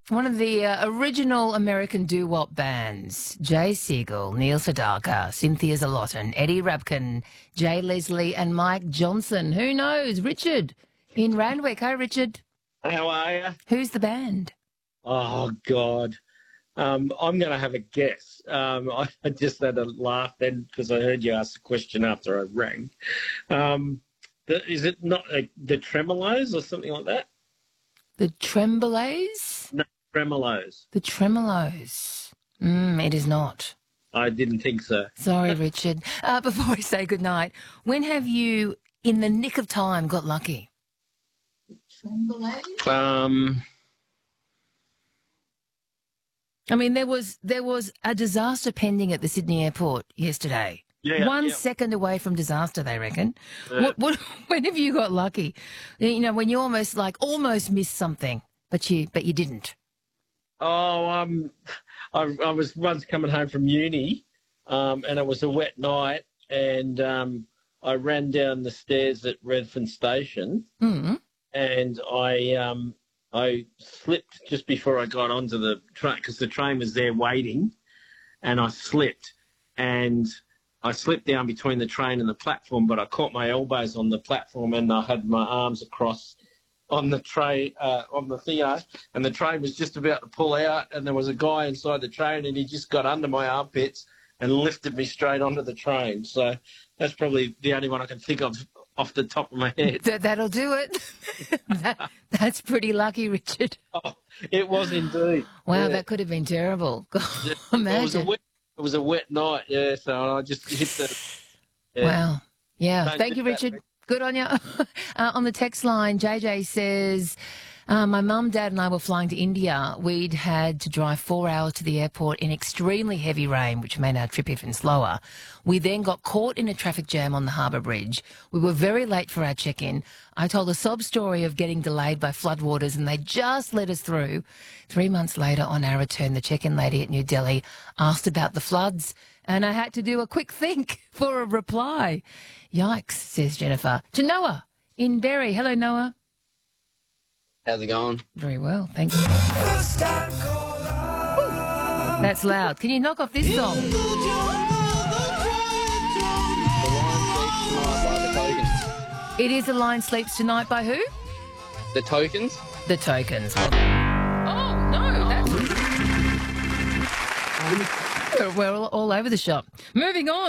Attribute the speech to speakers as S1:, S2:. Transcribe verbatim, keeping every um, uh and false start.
S1: One of the uh, original American doo-wop bands, Jay Siegel, Neil Sedaka, Cynthia Zalotten, Eddie Rabkin, Jay Leslie and Mike Johnson. Who knows? Richard in Randwick. Hi, Richard.
S2: How are you?
S1: Who's the band?
S2: Oh, God. Um, I'm going to have a guess. Um, I, I just had a laugh then because I heard you ask the question after I rang. Um, the, is it not uh, the Tremolos or something like that?
S1: The Tremblays?
S2: No, Tremolos.
S1: The Tremolos. Mm, it is not.
S2: I didn't think so.
S1: Sorry, Richard. Uh, before we say goodnight, when have you, in the nick of time, got lucky?
S3: Tremblays?
S2: Um,
S1: I mean, there was there was a disaster pending at the Sydney airport yesterday.
S2: Yeah,
S1: One
S2: yeah.
S1: second away from disaster, they reckon.
S2: Yeah.
S1: What, what, when have you got lucky? You know, when you almost like almost missed something, but you but you didn't.
S2: Oh, um, I, I was once coming home from uni, um, and it was a wet night, and um, I ran down the stairs at Redfern Station,
S1: Mm.
S2: and I um, I slipped just before I got onto the train because the train was there waiting, and I slipped, and I slipped down between the train and the platform, but I caught my elbows on the platform and I had my arms across on the tray, uh, on the Theo, and the train was just about to pull out, and there was a guy inside the train, and he just got under my armpits and lifted me straight onto the train. So that's probably the only one I can think of off the top of my head.
S1: That, that'll do it. that, that's pretty lucky, Richard.
S2: Oh, it was indeed.
S1: Wow,
S2: Yeah.
S1: that could have been terrible. God,
S2: Yeah, It was, a
S1: imagine.
S2: wet, it was a wet night, yeah, so I just hit the... Yeah.
S1: Wow. Yeah.
S2: Don't
S1: Thank
S2: do
S1: you,
S2: that,
S1: Richard.
S2: Rick.
S1: Good on you. uh, on the text line, J J says, uh, my mum, dad and I were flying to India. We'd had to drive four hours to the airport in extremely heavy rain, which made our trip even slower. We then got caught in a traffic jam on the Harbour Bridge. We were very late for our check-in. I told a sob story of getting delayed by floodwaters and they just let us through. Three months later, on our return, the check-in lady at New Delhi asked about the floods and I had to do a quick think for a reply. Yikes, says Jennifer. To Noah in Berry. Hello, Noah.
S4: How's it going?
S1: Very well, thank you. Ooh, that's loud. Can you knock off this song?
S4: The Lion Sleeps Tonight by The Tokens.
S1: It is The Lion Sleeps Tonight by who?
S4: The Tokens?
S1: The Tokens. Oh, no, that's... We're all, all over the shop. Moving on.